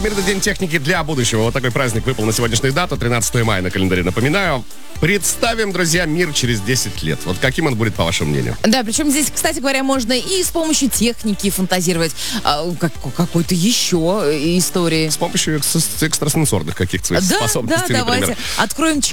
Всемирный день техники для будущего. Вот такой праздник выпал на сегодняшнюю дату, 13 мая на календаре, напоминаю. Представим, друзья, мир через 10 лет. Вот каким он будет, по вашему мнению? Да, причем здесь, кстати говоря, можно и с помощью техники фантазировать какой-то еще истории. С помощью экстрасенсорных каких-то своих способностей, Да, например. давайте откроем